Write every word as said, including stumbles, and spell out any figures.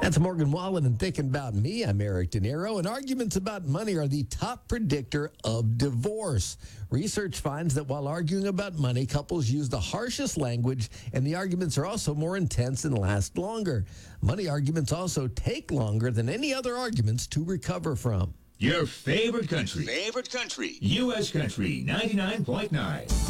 That's Morgan Wallen, and thinking about me, I'm Eric De Niro, and arguments about money are the top predictor of divorce. Research finds that while arguing about money, couples use the harshest language, and the arguments are also more intense and last longer. Money arguments also take longer than any other arguments to recover from. Your favorite country. Favorite country. U S Country ninety-nine point nine.